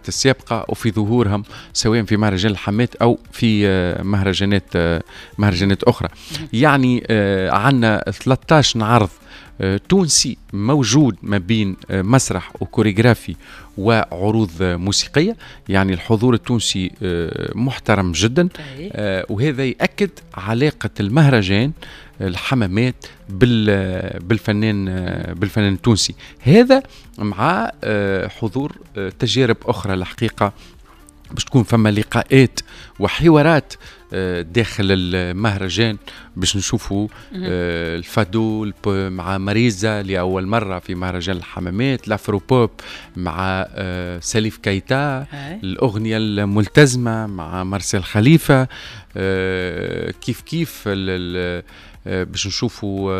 الدورات السابقة وفي ظهورهم سواء في مهرجان الحمات أو في مهرجانات أخرى. يعني عندنا 13 عرض تونسي موجود ما بين مسرح وكوريغرافي وعروض موسيقية. يعني الحضور التونسي محترم جدا، وهذا يأكد علاقة المهرجان الحمامات بالفنان التونسي هذا، مع حضور تجارب أخرى الحقيقة باش تكون فما لقاءات وحوارات داخل المهرجان باش نشوفوا الفادو مع ماريزا لأول مرة في مهرجان الحمامات، الأفروبوب مع سليف كايتا، الأغنية الملتزمة مع مارسيل خليفة، كيف باش نشوفوا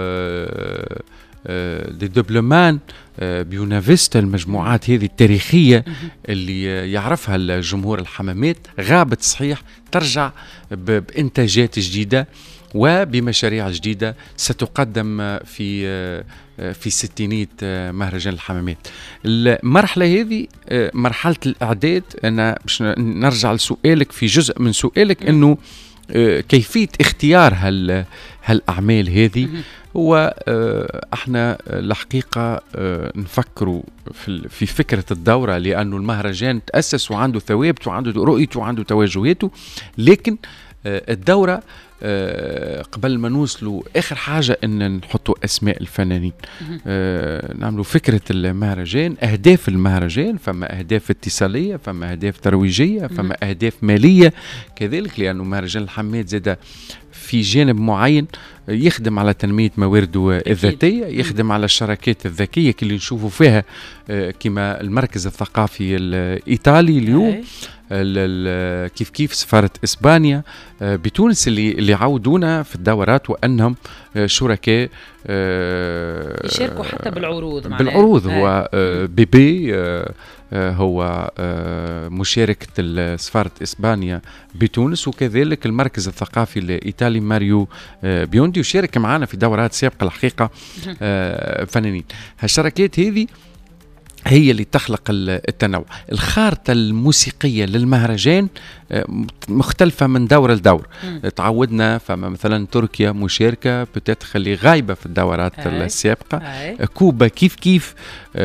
دي دوبلمان بيونافيستا، المجموعات هذه التاريخية اللي يعرفها الجمهور الحمامات غابت صحيح، ترجع بإنتاجات جديدة وبمشاريع جديدة ستقدم في ستينية مهرجان الحمامات. المرحلة هذه مرحلة الإعداد. أنا باش نرجع لسؤالك في جزء من سؤالك إنه كيفية اختيار هالأعمال هذه. هو احنا الحقيقة نفكروا في فكرة الدورة، لأنه المهرجان تأسس وعنده ثوابت وعنده رؤيته وعنده توجهاته، لكن الدورة قبل ما نوصلوا آخر حاجة إن نحطوا أسماء الفنانين، نعملوا فكرة المهرجان، أهداف المهرجان. فما أهداف اتصالية، فما أهداف ترويجية، فما أهداف مالية كذلك، لأنه مهرجان الحمات زاد في جانب معين يخدم على تنمية موارده الذاتية، يخدم على الشراكات الذكية اللي نشوفوا فيها كما المركز الثقافي الإيطالي اليوم، كيف سفارة إسبانيا بتونس اللي عودونا في الدورات وأنهم شركاء يشاركوا حتى بالعروض. هو بيبي هو مشاركة سفارة إسبانيا بتونس، وكذلك المركز الثقافي الإيطالي ماريو بيوندي، وشارك معنا في دورات سابقة الحقيقة فنانين. هالشركات هذه هي اللي تخلق التنوع. الخارطة الموسيقية للمهرجان مختلفة من دورة لدور. تعودنا فما مثلا تركيا مشاركة بتتخلي غايبة في الدورات السابقة. كوبا كيف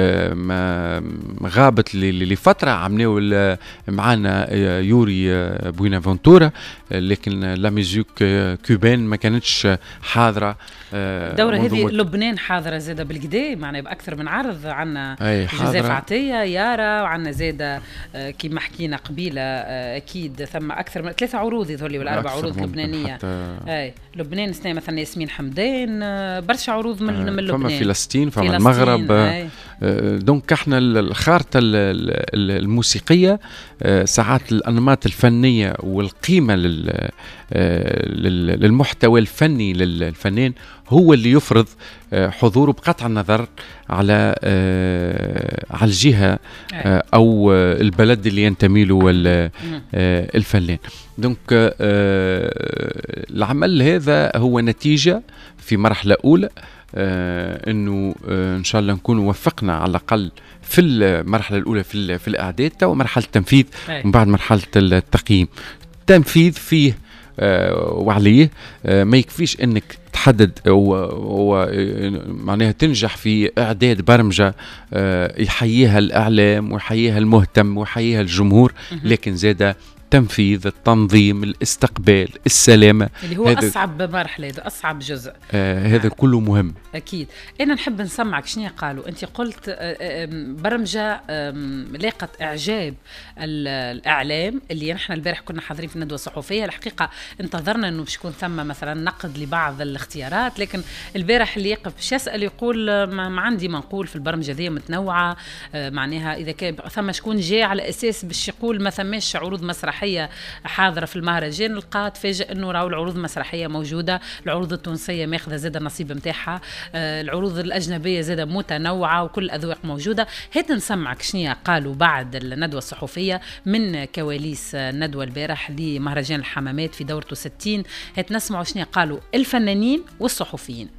غابت لفترة، عملوا معنا يوري بوينافنتورا، لكن لا ميوزيك كوبان ما كانتش حاضرة. الدورة هذه لبنان حاضرة زادة بالقداء، معنا بأكثر من عرض. عنا جوزيف عطية، يارا، وعنا زادة كما حكينا قبيلة أكيد ثم أكثر من 3 عروض يظهر ولا 4 عروض لبنانية. لبنان سنة مثلا ياسمين حمدان، برشا عروض من لبنان، فما فلسطين، فما المغرب. دونك احنا الخارطة الموسيقية ساعات الأنماط الفنية والقيمة للمحتوى الفني للفنان هو اللي يفرض حضوره بقطع النظر على الجهة أو البلد اللي ينتمي له الفنان. دونك العمل هذا هو نتيجة في مرحلة أولى انه ان شاء الله نكون وفقنا على الاقل في المرحله الاولى في الاعداد ومرحله التنفيذ، ومن بعد مرحله التقييم. التنفيذ فيه وعليه ما يكفيش انك تحدد معناها تنجح في اعداد برمجه يحييها الاعلام ويحييها المهتم ويحييها الجمهور، لكن زاده تنفيذ، التنظيم، الاستقبال، السلامة، اللي هو أصعب مرحلة، هذا أصعب جزء. هذا كله مهم. أكيد. أنا نحب نسمعك شنو قالوا. أنت قلت برمجة لاقت إعجاب الإعلام اللي نحن البارح كنا حاضرين في الندوة الصحفية. الحقيقة انتظرنا أنه باش يكون ثم مثلا نقد لبعض الاختيارات، لكن البارح اللي يقف باش يسأل يقول ما عندي ما نقول في البرمجة ذي متنوعة. معناها إذا كان ثم شكون جاء على أساس باش يقول ما ثماش عروض مسرحية حاضرة في المهرجان، لقات فاجئ انه راهو العروض المسرحية موجودة، العروض التونسية ماخذة زاد النصيب متاعها، العروض الأجنبية زاد متنوعة وكل الأذواق موجودة. هات نسمعك شنو قالوا بعد الندوة الصحفية من كواليس الندوة البارح لمهرجان الحمامات في دورته 60. هات نسمعوا شنو قالوا الفنانين والصحفيين.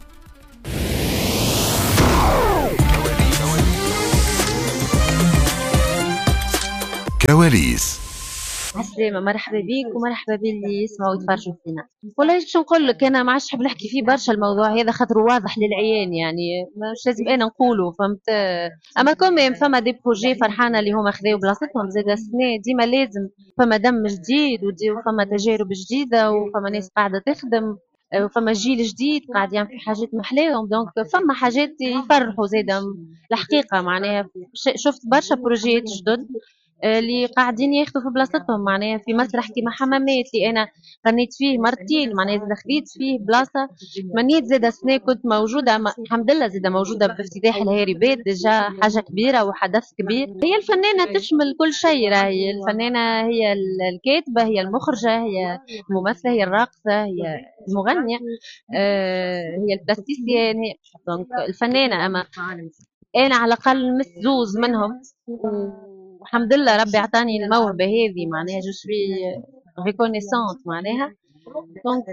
كواليس. عسلامة، مرحبا بيك ومرحبا باللي يسمعوا ويتفرجوا فينا. والله باش نقول لك انا ما عادش نحب نحكي فيه برشا الموضوع هذا خاطر واضح للعيان، يعني مش لازم انا نقوله، فهمت. اما كمان فما دي بروجي فرحانه اللي هما خذاو بلاصتهم زاد السنه، ديما لازم فما دم جديد وفما تجارب جديده وفما ناس قاعده تخدم وفما جيل جديد قاعد يعمل في حاجات محلاهم، دونك فما حاجات يفرحوا زاده الحقيقه. معناها شفت برشا بروجيات جدد اللي قاعدين ياخذوا في بلاصتهم، معناها في مسرح كيما حمامات اللي انا غنيت فيه مرتين، معناها زاد خذيت فيه بلاصه. منيت زاد السنه كنت موجوده، الحمد لله زاد موجوده بافتتاح الهاري بيت، ديجا حاجه كبيره وحدث كبير. هي الفنانه تشمل كل شيء، راهي الفنانه هي الكاتبه، هي المخرجه، هي الممثله، هي الراقصه، هي المغنيه، هي البلاستيسيان، هي دونك الفنانه. اما انا على الاقل مس زوز منهم والحمد لله ربي عطاني الموهبه هذه، معناها جو سوي ريكونيسونت معناها. دونك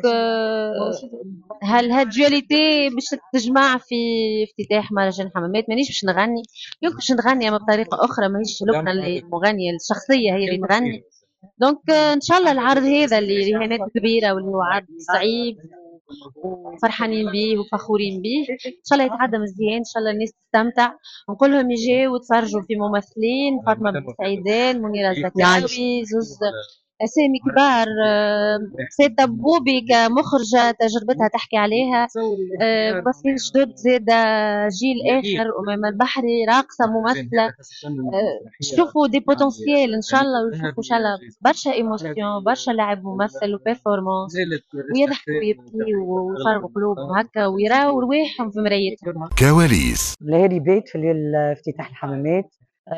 هالدياليتي باش تجمع في افتتاح مهرجان حمامات. مانيش باش نغني، يمكن باش نغني اما بطريقه اخرى، ماهيش لبنى المغنيه الشخصيه هي اللي تغني. دونك ان شاء الله العرض هذا اللي رهانات كبيره واللي هو عرض صعيب وفرحانين به وفخورين به، ان شاء الله يتعدى مزيان، ان شاء الله الناس تستمتع. نقول لهم يجيو ويتفرجوا في ممثلين فاطمه بن سعيدان، منيره الزكاوي، زوز اسامي كبار. سيدة بوبي كمخرجة تجربتها تحكي عليها، ممثلين جدد زاد جيل اخر، امام البحري راقصة ممثلة. شوفوا دي بوتنسيال ان شاء الله، ويشوفوا ان شاء الله برشا ايموسيون، برشا لاعب ممثل وبيرفورمانس، ويضحكوا ويبكيوا ويفرغوا قلوبهم هكا ويراو رواحهم في مرايتهم. كواليس. الهاري بيت في ليل افتتاح الحمامات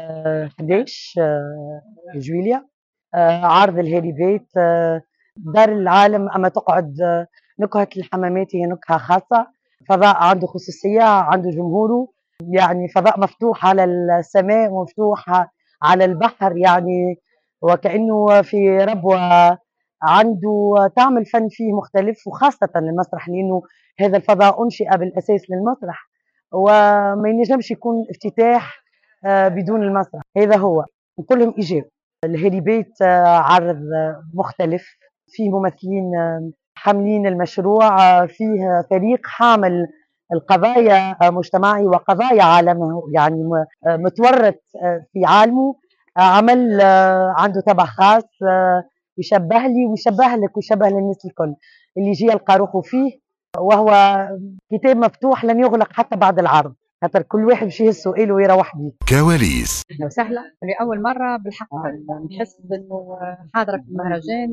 11 جويليا. عرض الهاري بيت دار العالم، أما تقعد نكهة الحمامات هي نكهة خاصة، فضاء عنده خصوصية، عنده جمهوره، يعني فضاء مفتوح على السماء ومفتوح على البحر، يعني وكأنه في ربوة. عنده طعم الفن فيه مختلف، وخاصة المسرح، لأنه هذا الفضاء أنشئ بالأساس للمسرح، وما ينجمش يكون افتتاح بدون المسرح. هذا هو، وكلهم إيجاب. الهاري بيت عرض مختلف، فيه ممثلين حاملين المشروع، فيه فريق حامل القضايا مجتمعي وقضايا عالمه، يعني متورط في عالمه، عمل عنده طبع خاص يشبه لي ويشبه لك ويشبه للناس الكل اللي يجي يلقى روحه فيه، وهو كتاب مفتوح لن يغلق حتى بعد العرض، خاطر كل واحد باش يهز سؤاله ويروح بيه. كواليس. اهلا وسهلا. لأول مرة بالحق نحس بأنه حاضرة في المهرجان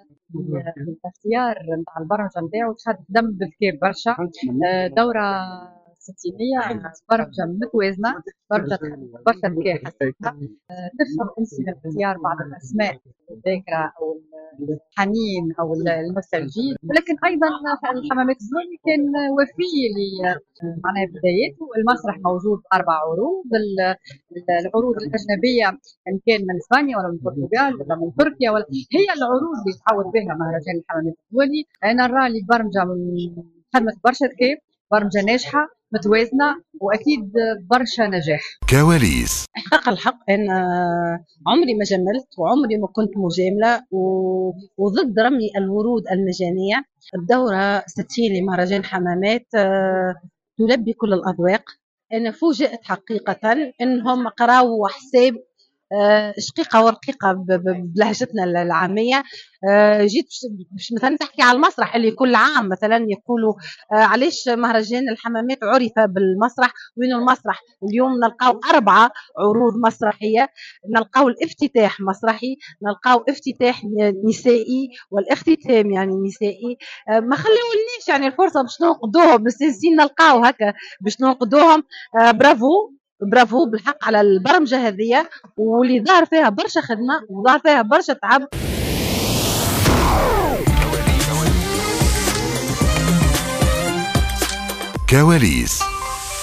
الاختيار نتاع البرمجة نتاعو تخدم بذكاء برشا. دورة ستينية، برمجة متوازنة، برمجة برشا ذكاء حسيتها. تفهم انت من اختيار بعض الاسماء الذاكرة او الحنين او النوستالجي، ولكن ايضا الحمامات الزوني كان وفي معناها بداياته. المسرح موجود 4 عروض، العروض الاجنبيه ان كان من اسبانيا ولا من البرتغال ولا من تركيا، ولا هي العروض اللي تعود بها مهرجان الحمامات الزوني. انا نرى لي برمجه خدمت برشا ذكاء، برمجه ناجحه متوازنه واكيد برشا نجاح. كواليس. حق الحق انا عمري ما جملت وعمري ما كنت مجامله وضد رمي الورود المجانيه. الدوره 60 لمهرجان حمامات تلبي كل الاذواق. انا فوجئت حقيقه انهم قراوا حساب شقيقه ورقيقه بلهجتنا العاميه. جيت باش مثلا تحكي على المسرح اللي كل عام مثلا يقولوا علاش مهرجان الحمامات عرف بالمسرح، وين المسرح اليوم نلقاو 4 عروض مسرحيه، نلقاو الافتتاح مسرحي، نلقاو افتتاح نسائي والاختتام يعني نسائي. ما خليولنيش يعني الفرصه باش ننقدوهم، مستانسين نلقاو هكا باش ننقدوهم. برافو برافو بالحق على البرمجه هذه، واللي ظهر فيها برشا خدمه وظهر فيها برشا تعب. كواليس.